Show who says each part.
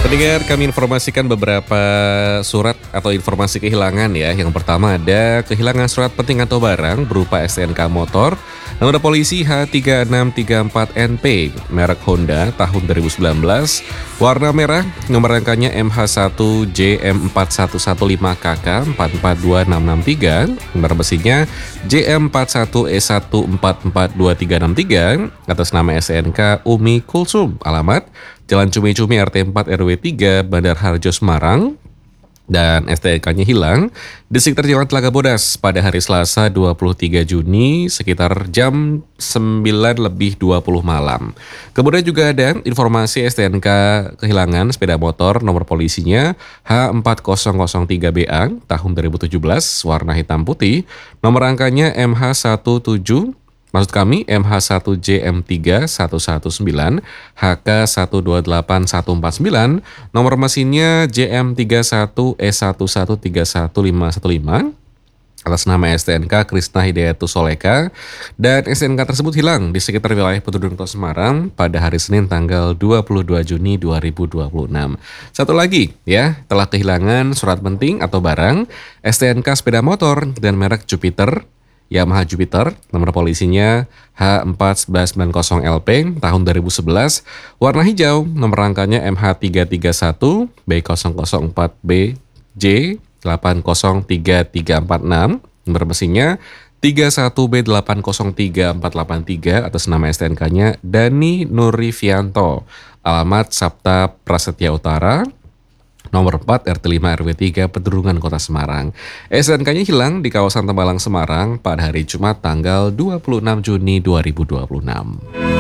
Speaker 1: Pendengar, kami informasikan beberapa surat atau informasi kehilangan ya. Yang pertama ada kehilangan surat penting atau barang berupa STNK motor, nomor polisi H3634NP, merek Honda tahun 2019, warna merah, nomor rangkanya MH1JM4115KK 442663, nomor mesinnya JM41E1442363, atas nama STNK Umi Kulsum, alamat Jalan Cumi-Cumi RT 4 RW 3 Bandar Harjo Semarang, dan STNK-nya hilang di sekitar Jalan Telaga Bodas pada hari Selasa 23 Juni sekitar jam 9:20 malam. Kemudian juga ada informasi STNK kehilangan sepeda motor, nomor polisinya H4003BA tahun 2017, warna hitam putih, nomor angkanya MH17 Maksud kami MH1JM3119 HK128149, nomor mesinnya JM31E1131515, atas nama STNK Krisna Hidayatus Soleka, dan STNK tersebut hilang di sekitar wilayah Petuduran Kota Semarang pada hari Senin tanggal 22 Juni 2026. Satu lagi ya, telah kehilangan surat penting atau barang STNK sepeda motor dan merek Jupiter, Yamaha Jupiter, nomor polisinya H4190LP tahun 2011, warna hijau, nomor rangkanya MH331BK04BJ803346, nomor mesinnya 31B803483, atas nama STNK-nya Dani Nurifianto, alamat Sabta Prasetya Utara, nomor 4 RT 5 RW 3 Pedurungan Kota Semarang. STNK-nya hilang di kawasan Tembalang Semarang pada hari Jumat tanggal 26 Juni 2026.